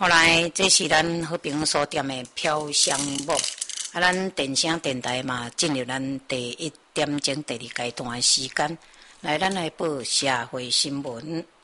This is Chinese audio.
后来，这是咱好朋友书店的飘香木，咱电声电台嘛，进入咱第1点钟第2阶段的时间，咱来报社会新闻。